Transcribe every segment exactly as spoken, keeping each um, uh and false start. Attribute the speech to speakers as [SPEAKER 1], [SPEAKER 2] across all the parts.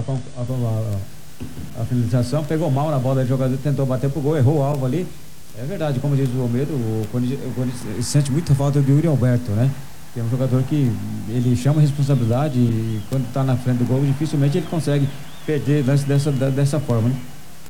[SPEAKER 1] a, a, a finalização, pegou mal na bola, o jogador tentou bater pro gol, errou o alvo ali. É verdade, como diz o Romero, o Corinthians sente muita falta do Yuri Alberto, né? Que é um jogador que ele chama a responsabilidade e quando está na frente do gol, dificilmente ele consegue perder dessa, dessa forma, né?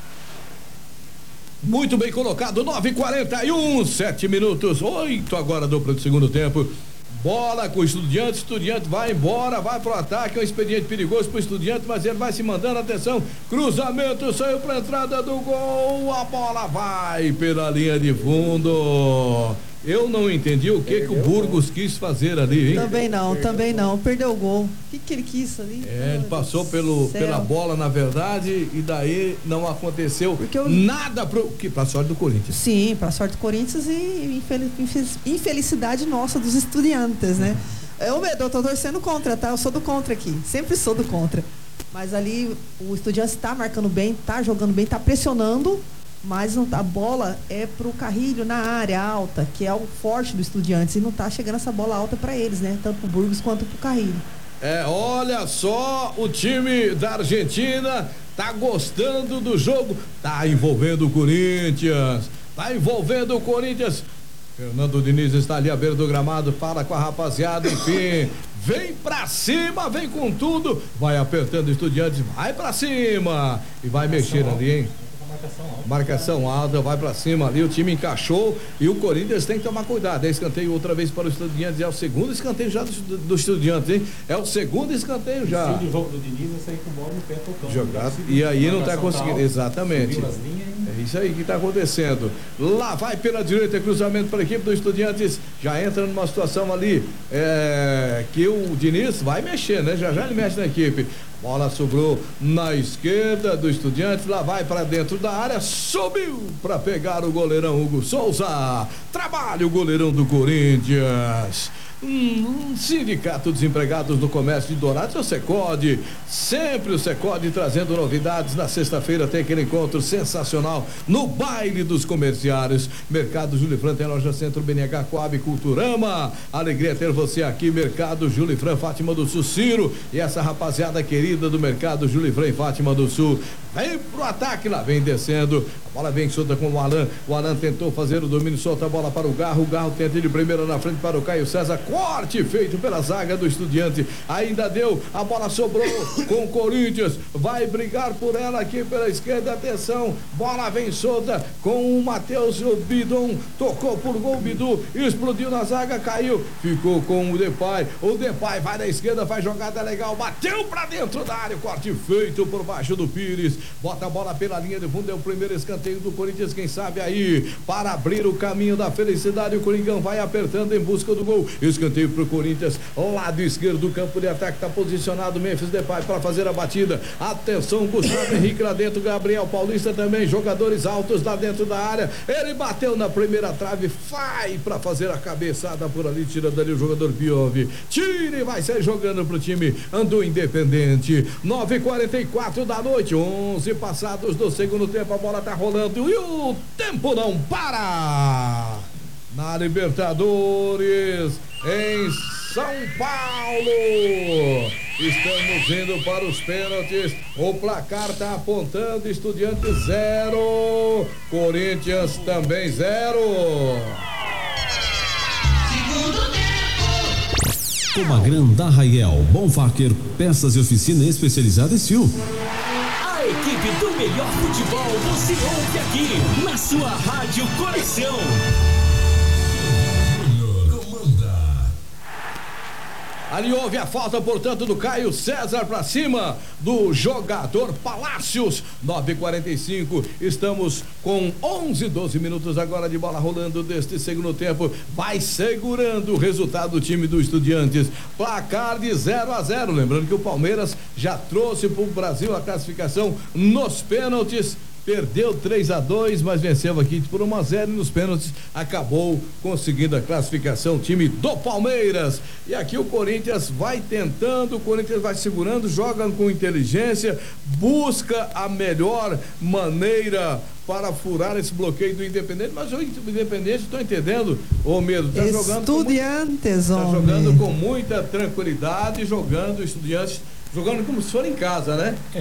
[SPEAKER 2] Muito bem colocado, nove e quarenta e um, sete minutos, oito agora do segundo tempo. Bola com o Estudiante, Estudiante vai embora, vai pro ataque, é um expediente perigoso pro Estudiante, mas ele vai se mandando, atenção, cruzamento, saiu pra entrada do gol, a bola vai pela linha de fundo. Eu não entendi o que que o Burgos quis fazer ali, hein?
[SPEAKER 3] Também não, também não, perdeu o gol. O que que ele quis ali?
[SPEAKER 2] É, ele passou pelo, pela bola, na verdade, e daí não aconteceu eu... nada pro, que, pra sorte do Corinthians.
[SPEAKER 3] Sim, pra sorte do Corinthians e infelicidade nossa dos Estudiantes, né? Eu, eu tô torcendo contra, tá? Eu sou do contra aqui, sempre sou do contra. Mas ali o Estudiantes tá marcando bem, tá jogando bem, tá pressionando, mas não, a bola é pro Carrilho na área alta, que é o forte do Estudiantes, e não tá chegando essa bola alta para eles, né? Tanto pro Burgos quanto pro Carrilho.
[SPEAKER 2] É, olha só, o time da Argentina tá gostando do jogo, tá envolvendo o Corinthians, tá envolvendo o Corinthians. Fernando Diniz está ali à beira do gramado, fala com a rapaziada, enfim, vem pra cima, vem com tudo, vai apertando o Estudiantes, vai pra cima e vai mexer ali, hein? Marcação alta. Marcação alta, vai pra cima ali, o time encaixou e o Corinthians tem que tomar cuidado. É escanteio outra vez para o Estudiantes, é o segundo escanteio já do, do Estudiantes, hein? É o segundo escanteio já.
[SPEAKER 4] O jogo do Diniz é sair com bola no pé tocando.
[SPEAKER 2] Jogado, e aí não tá conseguindo, exatamente. É isso aí que tá acontecendo. Lá vai pela direita, cruzamento para a equipe do Estudiantes, já entra numa situação ali é, que o Diniz vai mexer, né? Já já ele mexe na equipe. Bola sobrou na esquerda do Estudiantes, lá vai para dentro da área, subiu para pegar o goleirão Hugo Souza. Trabalha o goleirão do Corinthians. Hum, Sindicato dos Empregados do Comércio de Dourados é o Secode, sempre o Secode trazendo novidades. Na sexta-feira tem aquele encontro sensacional no baile dos comerciários. Mercado Júlio Fran tem loja Centro B N H, Coab, Culturama. Alegria ter você aqui, Mercado Júlio Fran, Fátima do Sul, Ciro e essa rapaziada querida do Mercado Júlio Fran e Fátima do Sul. Vem pro ataque, lá vem descendo, a bola vem solta com o Alan, o Alan tentou fazer o domínio, solta a bola para o Garro, o Garro tenta de primeira na frente para o Caio César, corte feito pela zaga do Estudiante, ainda deu, a bola sobrou com o Corinthians, vai brigar por ela aqui pela esquerda, atenção, bola vem solta com o Matheus Bidon, tocou por gol, Bidu, explodiu na zaga, caiu, ficou com o Depay, o Depay vai na esquerda, faz jogada legal, bateu pra dentro da área, corte feito por baixo do Pires, bota a bola pela linha de fundo, é o primeiro escanteio do Corinthians, quem sabe aí, para abrir o caminho da felicidade, o Coringão vai apertando em busca do gol, escanteio pro Corinthians, lado esquerdo do campo de ataque, tá posicionado Memphis Depay para fazer a batida, atenção, Gustavo Henrique lá dentro, Gabriel Paulista também, jogadores altos lá dentro da área, ele bateu na primeira trave, vai para fazer a cabeçada por ali, tirando ali o jogador Piove, tira e vai sair jogando pro time Andou Independente, nove e quarenta e quatro da noite, onze passados do segundo tempo, a bola tá rolando e o tempo não para. Na Libertadores, em São Paulo, estamos indo para os pênaltis, o placar tá apontando, Estudiantes zero, Corinthians também zero.
[SPEAKER 5] Segundo tempo.
[SPEAKER 6] Comagran da Raiel, Bonfacker, peças e oficina especializada em Sil.
[SPEAKER 5] A equipe do melhor futebol você ouve aqui na sua Rádio Coração.
[SPEAKER 2] Ali houve a falta, portanto, do Caio César para cima do jogador Palácios. nove e quarenta e cinco, estamos com onze, doze minutos agora de bola rolando deste segundo tempo. Vai segurando o resultado do time do Estudiantes. Placar de zero a zero. Lembrando que o Palmeiras já trouxe para o Brasil a classificação nos pênaltis. Perdeu três a dois, mas venceu aqui por um a zero e nos pênaltis acabou conseguindo a classificação, o time do Palmeiras. E aqui o Corinthians vai tentando, o Corinthians vai segurando, joga com inteligência, busca a melhor maneira para furar esse bloqueio do Independente, mas o Independente, estou entendendo, ô Medo, tá jogando com,
[SPEAKER 3] Estudiantes,
[SPEAKER 2] tá jogando com muita tranquilidade, jogando Estudiantes, jogando como se for em casa, né?